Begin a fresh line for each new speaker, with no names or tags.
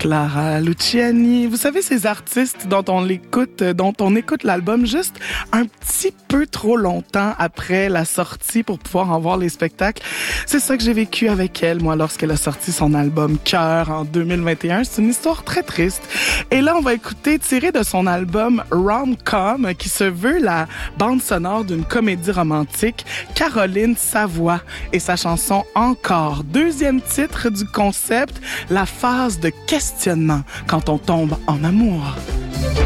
Clara Luciani. Vous savez, ces artistes dont on écoute l'album juste un petit peu trop longtemps après la sortie pour pouvoir en voir les spectacles. C'est ça que j'ai vécu avec elle, moi, lorsqu'elle a sorti son album Cœur en 2021. C'est une histoire très triste. Et là, on va écouter, tiré de son album Rom-Com, qui se veut la bande sonore d'une comédie romantique, Caroline Savoie et sa chanson Encore. Deuxième titre du concept, la phase de questionnement quand on tombe en amour.